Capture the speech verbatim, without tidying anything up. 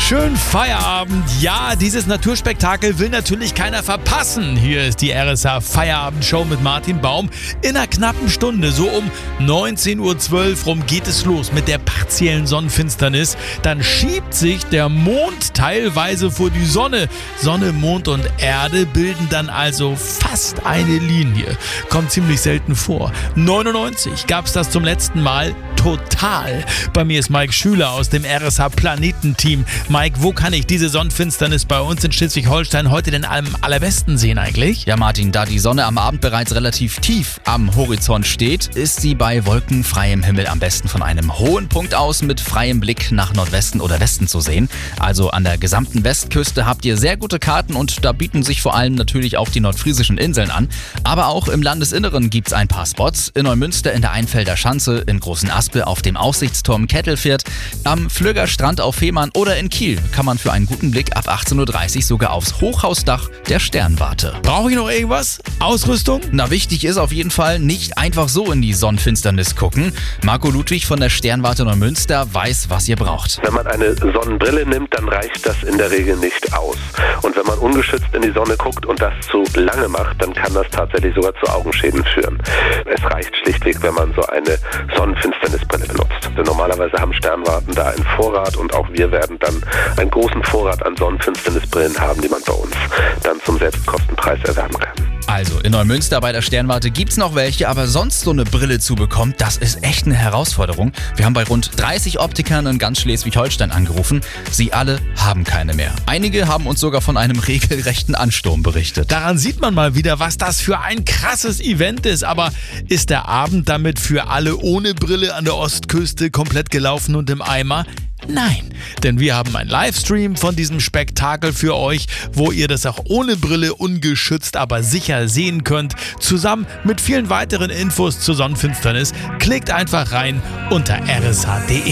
Schönen Feierabend. Ja, dieses Naturspektakel will natürlich keiner verpassen. Hier ist die R S A Feierabendshow mit Martin Baum. In einer knappen Stunde, so um neunzehn Uhr zwölf rum, geht es los mit der partiellen Sonnenfinsternis. Dann schiebt sich der Mond teilweise vor die Sonne. Sonne, Mond und Erde bilden dann also fast eine Linie. Kommt ziemlich selten vor. neunundneunzig gab es das zum letzten Mal. Total. Bei mir ist Mike Schüler aus dem R S A Planetenteam. Mike, wo kann ich diese Sonnenfinsternis bei uns in Schleswig-Holstein heute denn am allerbesten sehen eigentlich? Ja, Martin, da die Sonne am Abend bereits relativ tief am Horizont steht, ist sie bei wolkenfreiem Himmel am besten von einem hohen Punkt aus mit freiem Blick nach Nordwesten oder Westen zu sehen. Also an der gesamten Westküste habt ihr sehr gute Karten und da bieten sich vor allem natürlich auch die nordfriesischen Inseln an. Aber auch im Landesinneren gibt's ein paar Spots. In Neumünster in der Einfelder Schanze, in Großen Aspel auf dem Aussichtsturm Kettelfehrt, am Flöger Strand auf Fehmarn oder in Kiel kann man für einen guten Blick ab achtzehn Uhr dreißig sogar aufs Hochhausdach der Sternwarte. Brauche ich noch irgendwas? Ausrüstung? Na, wichtig ist auf jeden Fall, nicht einfach so in die Sonnenfinsternis gucken. Marco Ludwig von der Sternwarte Neumünster weiß, was ihr braucht. Wenn man eine Sonnenbrille nimmt, dann reicht das in der Regel nicht aus. Und wenn man ungeschützt in die Sonne guckt und das zu lange macht, dann kann das tatsächlich sogar zu Augenschäden führen. Es reicht schlichtweg, wenn man so eine Sonnenfinsternisbrille benutzt. Denn normalerweise haben Sternwarten da einen Vorrat und auch wir werden dann einen großen Vorrat an Sonnenfinsternisbrillen haben, die man bei uns dann zum Selbstkostenpreis erwerben kann. Also in Neumünster bei der Sternwarte gibt's noch welche, aber sonst so eine Brille zu bekommen, das ist echt eine Herausforderung. Wir haben bei rund dreißig Optikern in ganz Schleswig-Holstein angerufen. Sie alle haben keine mehr. Einige haben uns sogar von einem regelrechten Ansturm berichtet. Daran sieht man mal wieder, was das für ein krasses Event ist. Aber ist der Abend damit für alle ohne Brille an der Ostküste komplett gelaufen und im Eimer? Nein, denn wir haben einen Livestream von diesem Spektakel für euch, wo ihr das auch ohne Brille ungeschützt, aber sicher sehen könnt, zusammen mit vielen weiteren Infos zur Sonnenfinsternis. Klickt einfach rein unter r s h punkt d e.